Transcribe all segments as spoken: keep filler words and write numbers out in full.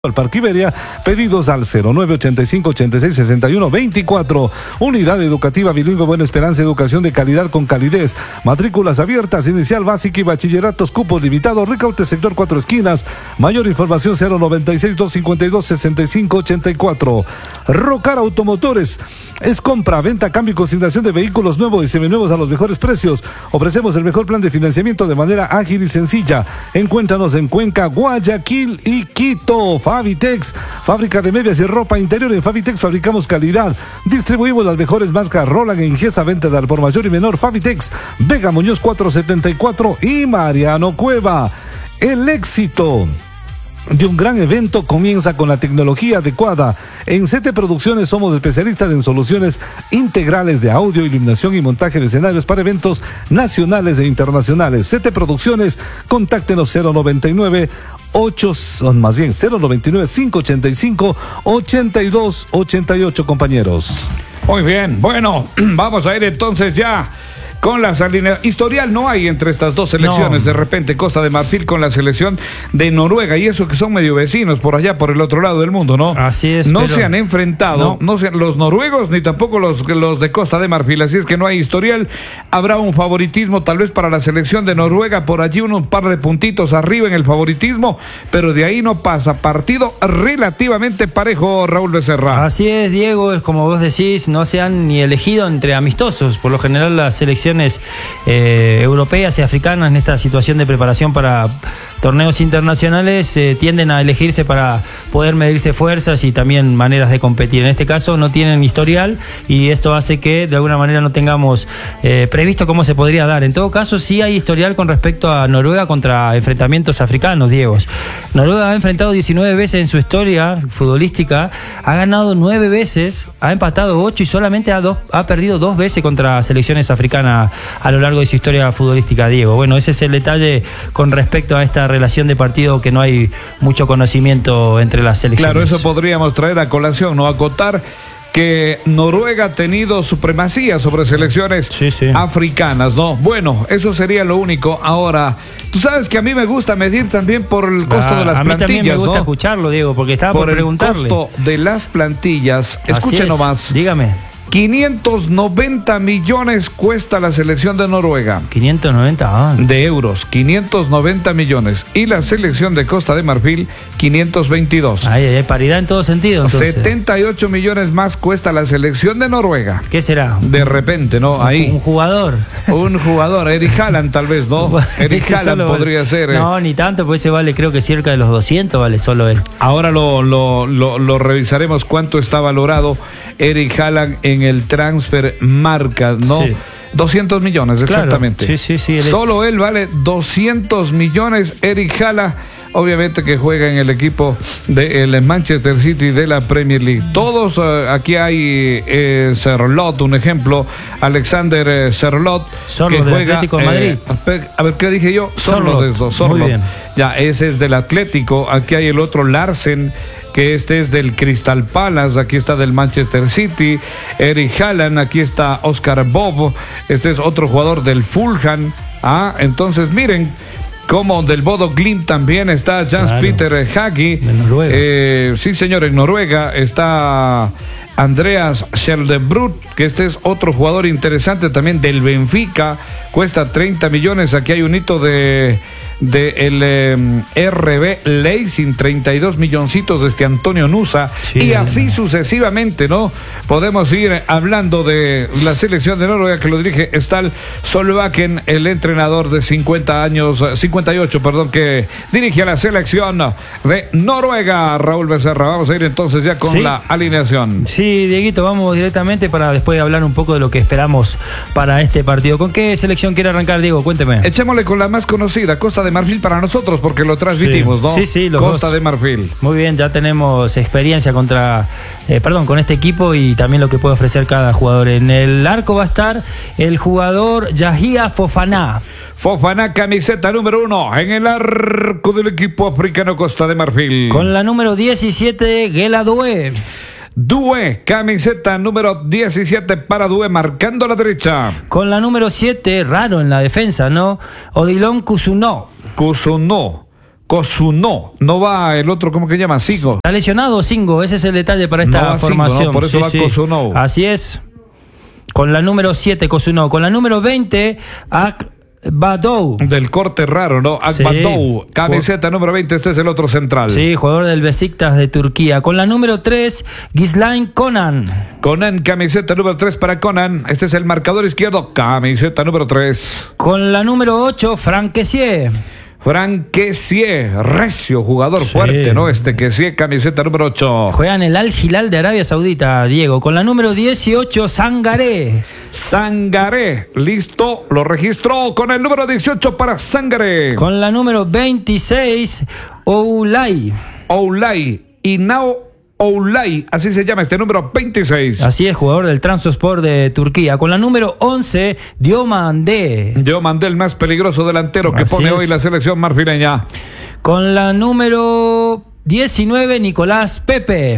Al Parque Iberia, pedidos al cero nueve ochenta y cinco ochenta y seis sesenta y uno veinticuatro. Unidad Educativa Bilingüe Buena Esperanza, educación de calidad con calidez. Matrículas abiertas, inicial, básica y bachilleratos, cupos limitados. Ricaute, sector Cuatro Esquinas. Mayor información cero noventa y seis doscientos cincuenta y dos sesenta y cinco ochenta y cuatro. Rocar Automotores es compra, venta, cambio y consignación de vehículos nuevos y seminuevos a los mejores precios. Ofrecemos el mejor plan de financiamiento de manera ágil y sencilla. Encuéntranos en Cuenca, Guayaquil y Quito. Fabitex, fábrica de medias y ropa interior. En Fabitex fabricamos calidad. Distribuimos las mejores marcas Roland e Ingesa, ventas al por mayor y menor. Fabitex, Vega Muñoz cuatrocientos setenta y cuatro y Mariano Cueva. El éxito de un gran evento comienza con la tecnología adecuada. En C T Producciones somos especialistas en soluciones integrales de audio, iluminación y montaje de escenarios para eventos nacionales e internacionales. C T Producciones, contáctenos cero noventa y nueve ocho, más bien cero noventa y nueve cinco ochenta y cinco ochenta y dos ochenta y ocho, compañeros. Muy bien, bueno, vamos a ir entonces ya con las alineaciones. Historial no hay entre estas dos selecciones. No. De repente Costa de Marfil con la selección de Noruega, y eso que son medio vecinos por allá, por el otro lado del mundo, ¿no? Así es. No pero... se han enfrentado, no, no se, los noruegos ni tampoco los, los de Costa de Marfil, así es que no hay historial. Habrá un favoritismo tal vez para la selección de Noruega, por allí un par de puntitos arriba en el favoritismo, pero de ahí no pasa. Partido relativamente parejo, Raúl Becerra. Así es, Diego, es como vos decís, no se han ni elegido entre amistosos. Por lo general las selecciones Eh, europeas y africanas en esta situación de preparación para torneos internacionales eh, tienden a elegirse para poder medirse fuerzas y también maneras de competir. En este caso no tienen historial y esto hace que de alguna manera no tengamos eh, previsto cómo se podría dar. En todo caso sí hay historial con respecto a Noruega contra enfrentamientos africanos, Diego. Noruega ha enfrentado diecinueve veces en su historia futbolística, ha ganado nueve veces, ha empatado ocho y solamente ha, dos, ha perdido dos veces contra selecciones africanas a lo largo de su historia futbolística, Diego. Bueno, ese es el detalle con respecto a esta relación de partido, que no hay mucho conocimiento entre las selecciones. Claro, eso podríamos traer a colación, no acotar que Noruega ha tenido supremacía sobre selecciones sí, sí. africanas, ¿no? Bueno, eso sería lo único. Ahora, tú sabes que a mí me gusta medir también por el costo ah, de las a mí plantillas, también me gusta, ¿no? escucharlo, Diego, porque estaba por, por preguntarle. Por el costo de las plantillas, escuche nomás. Dígame. quinientos noventa millones cuesta la selección de Noruega. quinientos noventa ah. De euros, quinientos noventa millones. Y la selección de Costa de Marfil, quinientos veintidós. Ay, hay paridad en todo sentido, entonces. setenta y ocho millones más cuesta la selección de Noruega. ¿Qué será? De repente, ¿no? Ahí. Un jugador. Un jugador, Eric Haaland tal vez, ¿no? Eric Haaland podría ser. Eh. No, ni tanto, pues ese vale creo que cerca de los doscientos, vale solo él. Ahora lo, lo, lo, lo revisaremos cuánto está valorado Eric Haaland en el transfer marca, ¿no? Sí. doscientos millones, exactamente. Claro. Sí, sí, sí. Él Solo es... él vale doscientos millones, Eric Haaland, obviamente que juega en el equipo del Manchester City de la Premier League. Todos, uh, aquí hay eh, Sørloth, un ejemplo, Alexander eh, Sørloth, Solo que del juega, Atlético de Madrid. Eh, a ver, ¿qué dije yo? Solo de eso, Muy bien. Ya, ese es del Atlético. Aquí hay el otro, Larsen, que este es del Crystal Palace, aquí está del Manchester City, Eric Haaland, aquí está Oscar Bob, este es otro jugador del Fulham. Ah, entonces miren, como del Bodo Glimt también está Jens-Peter claro. Hagi. Eh, sí, señor, en Noruega está Andreas Schjeldebrud, que este es otro jugador interesante también del Benfica, cuesta treinta millones. Aquí hay un hito de de el eh, R B Leipzig, treinta y dos milloncitos de este Antonio Nusa, sí, y así no. sucesivamente, ¿no? Podemos ir hablando de la selección de Noruega, que lo dirige Stal Solbakken, el entrenador de cincuenta años, cincuenta y ocho, perdón, que dirige a la selección de Noruega. Raúl Becerra, vamos a ir entonces ya con sí. la alineación. Sí, Dieguito, vamos directamente para después hablar un poco de lo que esperamos para este partido. ¿Con qué selección quiere arrancar, Diego? Cuénteme. Echémosle con la más conocida, Costa de Marfil, para nosotros, porque lo transmitimos, sí. ¿no? Sí, sí, los Costa dos. de Marfil. Muy bien, ya tenemos experiencia contra, eh, perdón, con este equipo y también lo que puede ofrecer cada jugador. En el arco va a estar el jugador Yahia Fofana. Fofana, camiseta número uno en el arco del equipo africano Costa de Marfil. Con la número diecisiete, Gela Due. Due, camiseta número diecisiete para Due, marcando la derecha. Con la número siete, raro en la defensa, ¿no? Odilon Kusuno. Kusuno. Cosunó. No va el otro, ¿cómo que llama? Singo. Está lesionado Singo, ese es el detalle para esta No va Singo, formación. ¿no? Por eso Sí, va sí. Cosunó. Así es. Con la número siete, Cosunó. Con la número veinte, Akbadou. Del corte raro, ¿no? Sí. Akbadou. Camiseta número veinte, este es el otro central. Sí, jugador del Besiktas de Turquía. Con la número tres, Ghislain Conan. Conan, camiseta número tres para Conan. Este es el marcador izquierdo, camiseta número tres. Con la número ocho, Franck Kessié. Franck Kessié, recio, jugador Sí. fuerte, ¿no? Este Kessié, camiseta número ocho. Juega en el Al Hilal de Arabia Saudita, Diego. Con la número dieciocho, Sangaré. Sangaré, listo, lo registró con el número dieciocho para Sangaré. Con la número veintiséis, Oulay. Oulay, Inao Oulay, así se llama este número veintiséis. Así es, jugador del Trabzonspor de Turquía. Con la número once, Diomandé. Yo mandé el más peligroso delantero que Así pone es. hoy la selección marfileña. Con la número diecinueve, Nicolás Pepe.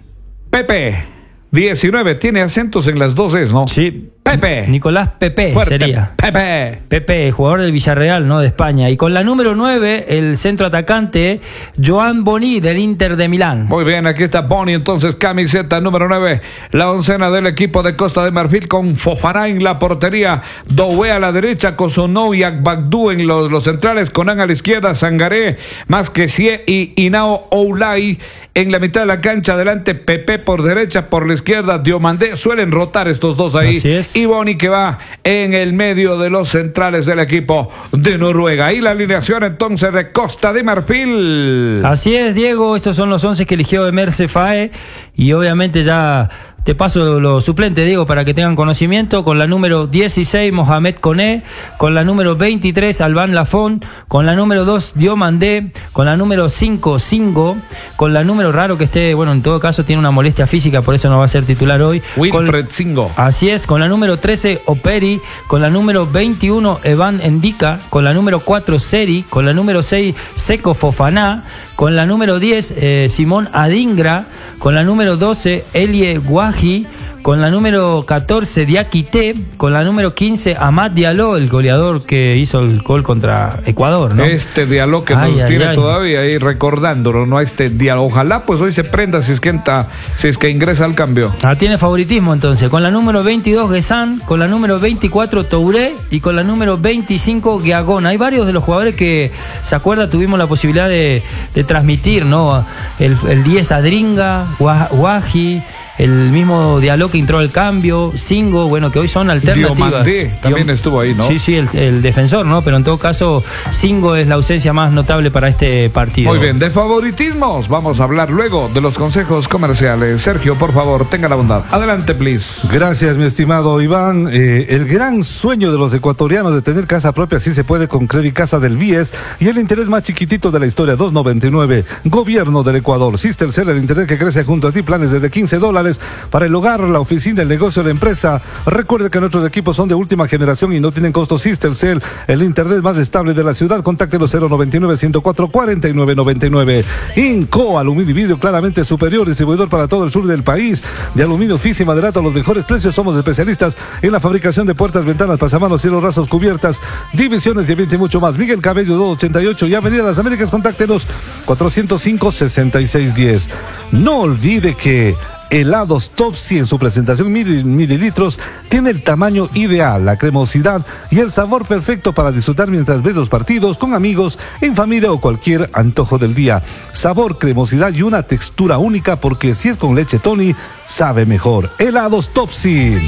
Pepe, diecinueve, tiene acentos en las dos es, ¿no? Sí. Pepe. Nicolás Pepe Fuerte. sería. Pepe. Pepe, jugador del Villarreal, ¿no? De España. Y con la número nueve, el centro atacante, Joan Boni, del Inter de Milán. Muy bien, aquí está Boni, entonces camiseta número nueve, la oncena del equipo de Costa de Marfil con Fofana en la portería, Doué a la derecha, Cosunó y Akbadou en los, los centrales, Conan a la izquierda, Sangaré, más Kessié y Inao Oulay en la mitad de la cancha, adelante Pepe por derecha, por la izquierda Diomandé, suelen rotar estos dos ahí. Así es. Y Boni que va en el medio de los centrales del equipo de Noruega. Y la alineación entonces de Costa de Marfil. Así es, Diego, estos son los once que eligió Emer Faé y obviamente ya te paso los suplentes, Diego, para que tengan conocimiento. Con la número dieciséis, Mohamed Koné. Con la número veintitrés, Alban Lafont. Con la número dos, Diomandé. Con la número cinco, Singo. Con la número raro que esté, bueno, en todo caso tiene una molestia física, por eso no va a ser titular hoy. Wilfred Con, Singo. Así es, con la número trece, Operi. Con la número veintiuno, Evan Endika. Con la número cuatro, Seri. Con la número seis, Seko Fofana. Con la número diez, eh, Simón Adingra. Con la número doce, Elie Guaji. Con la número catorce, Diakité. Con la número quince, Amad Diallo, el goleador que hizo el gol contra Ecuador, ¿no? Este diálogo que Ay, nos ay, tiene ay. todavía ahí recordándolo, ¿no? Este diálogo. Ojalá pues hoy se prenda si es que entra, si es que ingresa al cambio. Ah, tiene favoritismo entonces. Con la número veintidós, Guesan. Con la número veinticuatro, Touré. Y con la número veinticinco, Guiagón. Hay varios de los jugadores que, se acuerda, tuvimos la posibilidad de, de transmitir, ¿no? El, el diez, Adringa, Guaji. El mismo Diallo que entró al cambio, Singo, bueno, que hoy son alternativas. Diomandé también estuvo ahí, ¿no? Sí, sí, el, el defensor, ¿no? Pero en todo caso, Singo es la ausencia más notable para este partido. Muy bien, de favoritismos vamos a hablar luego de los consejos comerciales. Sergio, por favor, tenga la bondad. Adelante, please. Gracias, mi estimado Iván. Eh, el gran sueño de los ecuatorianos de tener casa propia sí se puede con Credit Casa del Vies y el interés más chiquitito de la historia, dos noventa y nueve. Gobierno del Ecuador. Sistercell, el interés que crece junto a ti, planes desde quince dólares para el hogar, la oficina, el negocio, la empresa. Recuerde que nuestros equipos son de última generación y no tienen costos. Sistercell, el internet más estable de la ciudad. Contáctelo cero noventa y nueve, ciento cuatro, cuarenta y nueve noventa y nueve. Inco, aluminio y vidrio claramente superior, distribuidor para todo el sur del país de aluminio, fisa y maderato a los mejores precios. Somos especialistas en la fabricación de puertas, ventanas, pasamanos, cielos rasos, cubiertas, divisiones de ambiente y mucho más. Miguel Cabello dos ochenta y ocho y Avenida Las Américas. Contáctenos cuatrocientos cinco, sesenta y seis diez. No olvide que helados Topsy en su presentación mil mililitros tiene el tamaño ideal, la cremosidad y el sabor perfecto para disfrutar mientras ves los partidos con amigos, en familia o cualquier antojo del día. Sabor, cremosidad y una textura única, porque si es con leche Tony sabe mejor. Helados Topsy.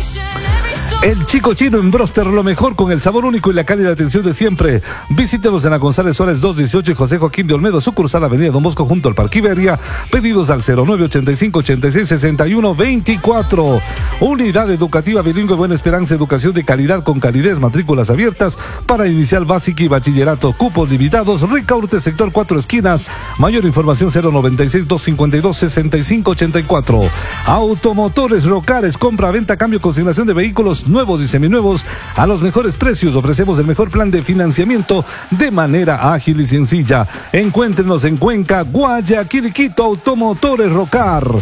El Chico Chino en Broster, lo mejor con el sabor único y la cálida atención de siempre. Visítenos en la González Suárez doscientos dieciocho y José Joaquín de Olmedo, sucursal Avenida Don Bosco junto al Parque Iberia. Pedidos al cero nueve ochenta y cinco, ochenta y seis, sesenta y uno veinticuatro. Unidad Educativa Bilingüe Buena Esperanza, educación de calidad con calidez, matrículas abiertas para inicial básica y bachillerato, cupos limitados. Ricaurte, sector Cuatro Esquinas. Mayor información cero noventa y seis, doscientos cincuenta y dos, sesenta y cinco ochenta y cuatro. Automotores Rocares, compra, venta, cambio, consignación de vehículos nuevos y seminuevos a los mejores precios. Ofrecemos el mejor plan de financiamiento de manera ágil y sencilla. Encuéntrenos en Cuenca, Guayaquil, Quito. Automotores Rocar.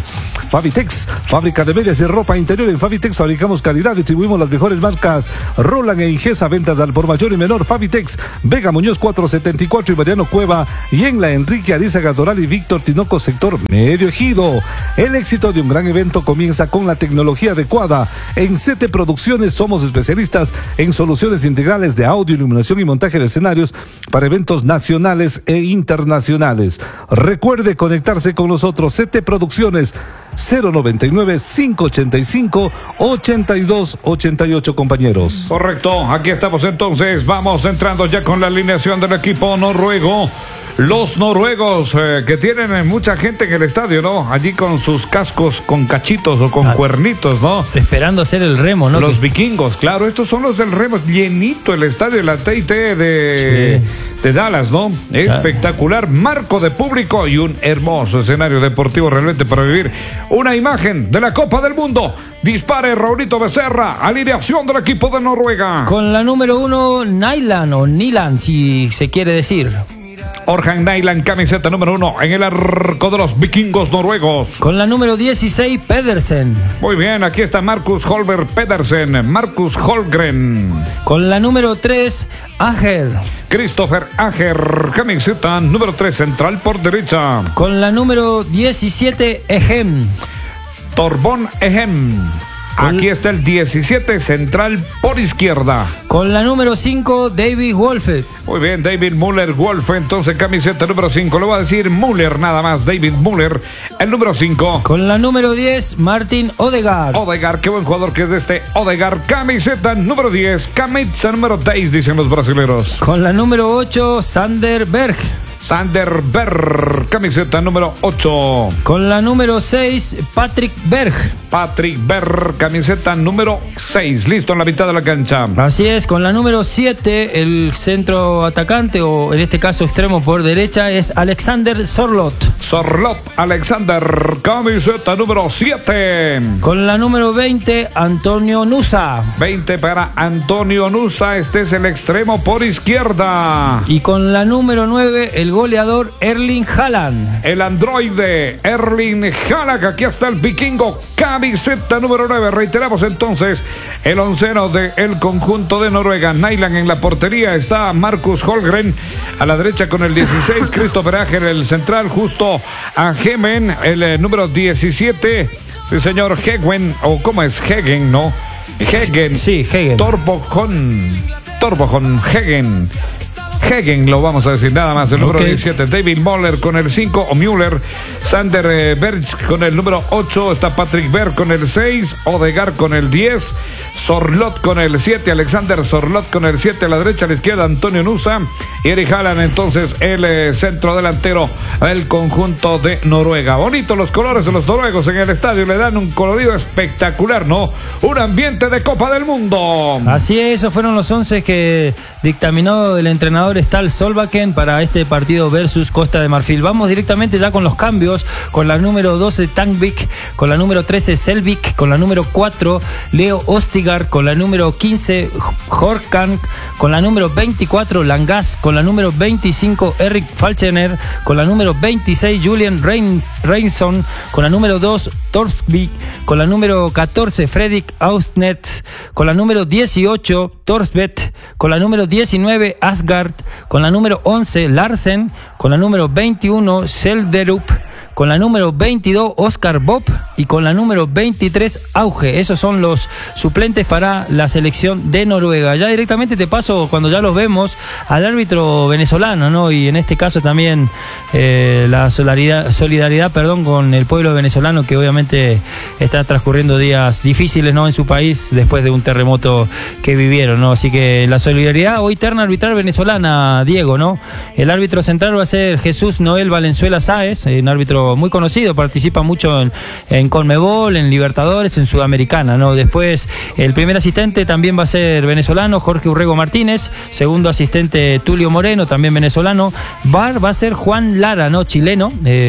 Fabitex, fábrica de medias y ropa interior. En Fabitex fabricamos calidad, distribuimos las mejores marcas Roland e Ingesa, ventas al por mayor y menor. Fabitex, Vega Muñoz cuatrocientos setenta y cuatro y Mariano Cueva, y en la Enrique Ariza Doral y Víctor Tinoco, sector Medio Ejido. El éxito de un gran evento comienza con la tecnología adecuada. En C T Producciones somos especialistas en soluciones integrales de audio, iluminación y montaje de escenarios para eventos nacionales e internacionales. Recuerde conectarse con nosotros. C T Producciones, cero noventa y nueve, cinco ochenta y cinco, ochenta y dos ochenta y ocho, compañeros. Correcto, aquí estamos entonces, vamos entrando ya con la alineación del equipo noruego. Los noruegos eh, que tienen eh, mucha gente en el estadio, ¿no? Allí con sus cascos con cachitos o con ah, cuernitos, ¿no? Esperando hacer el remo, ¿no? Los que... vikingos, claro, estos son los del remo. Llenito el estadio de la T I T de, sí. de Dallas, ¿no? Espectacular, marco de público y un hermoso escenario deportivo realmente para vivir una imagen de la Copa del Mundo. Dispare Raulito Becerra, alineación del equipo de Noruega. Con la número uno, Nyland o Nyland, si se quiere decir. Orhan Nyland, camiseta número uno en el arco de los vikingos noruegos. Con la número dieciséis, Pedersen. Muy bien, aquí está Marcus Holber Pedersen, Marcus Holgren. Con la número tres, Ager. Christopher Ager, camiseta número tres, central por derecha. Con la número diecisiete, Ehem. Torbjörn Ehem. Aquí está el diecisiete, central por izquierda. Con la número cinco, David Wolfe. Muy bien, David Müller Wolfe, entonces camiseta número cinco. Le voy a decir Müller nada más, David Müller, el número cinco. Con la número diez, Martin Odegaard. Odegaard, qué buen jugador que es de este Odegaard, camiseta número diez. Camisa número diez, dicen los brasileños. Con la número ocho, Sander Berg. Sander Berg, camiseta número ocho. Con la número seis, Patrick Berg. Patrick Berg, camiseta número seis. Listo en la mitad de la cancha. Así es, con la número siete, el centro atacante, o en este caso extremo por derecha, es Alexander Sorlot. Sorlot, Alexander, camiseta número siete. Con la número veinte, Antonio Nusa. veinte para Antonio Nusa, este es el extremo por izquierda. Y con la número nueve, el goleador Erling Haaland. El androide Erling Haaland, aquí está el vikingo, camiseta número nueve. Reiteramos entonces el onceno del conjunto de Noruega. Nyland en la portería, está Marcus Holgren a la derecha con el dieciséis, Christopher Ager el central, justo a Hemen el eh, número diecisiete, el señor Hegwen, o cómo es Hegen, ¿no? Hegen. Sí, Hegen. Torbjörn, Torbjörn Hegen. Hegen, lo vamos a decir nada más. El número okay. diecisiete, David Müller con el cinco, o Müller. Sander eh, Berg con el número ocho, está Patrick Berg con el seis, Odegaard con el diez, Sorlot con el siete, Alexander Sorlot con el siete, a la derecha, a la izquierda, Antonio Nusa y Erik Haaland, entonces el eh, centro delantero del conjunto de Noruega. Bonito los colores de los noruegos en el estadio, le dan un colorido espectacular, ¿no? Un ambiente de Copa del Mundo. Así es, esos fueron los once que dictaminó el entrenador Stal Solbakken para este partido versus Costa de Marfil. Vamos directamente ya con los cambios, con la número doce, Tankvik, con la número trece, Selvik, con la número cuatro, Leo Ostigar, con la número quince, Horkan, con la número veinticuatro, Langas, con la número veinticinco, Erik Falchener, con la número veintiséis, Julian Rein, Reinson, con la número dos, Torsvik, con la número catorce, Fredrik Ausnet, con la número dieciocho, Torsvet, con la número diecinueve, Asgard, con la número once, Larsen, con la número veintiuno, Selderup, con la número veintidós, Oscar Bob, y con la número veintitrés, Auge. Esos son los suplentes para la selección de Noruega. Ya directamente te paso, cuando ya los vemos, al árbitro venezolano, ¿no? Y en este caso también eh, la solidaridad, solidaridad perdón, con el pueblo venezolano, que obviamente está transcurriendo días difíciles, ¿no?, en su país después de un terremoto que vivieron, ¿no? Así que la solidaridad hoy terna arbitral venezolana, Diego, ¿no? El árbitro central va a ser Jesús Noel Valenzuela Sáez, un árbitro muy conocido, participa mucho en, en Conmebol, en Libertadores, en Sudamericana, ¿no? Después el primer asistente también va a ser venezolano, Jorge Urrego Martínez. Segundo asistente, Tulio Moreno, también venezolano. V A R va a ser Juan Lara, ¿no?, chileno. Eh,